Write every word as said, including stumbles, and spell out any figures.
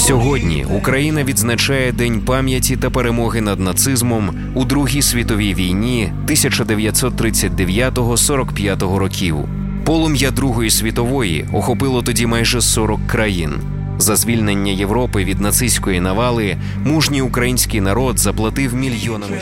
Сьогодні Україна відзначає День пам'яті та перемоги над нацизмом у Другій світовій війні тисяча дев'ятсот тридцять дев'ятого - сорок п'ятого років. Полум'я Другої світової охопило тоді майже сорок країн. За звільнення Європи від нацистської навали мужній український народ заплатив мільйонами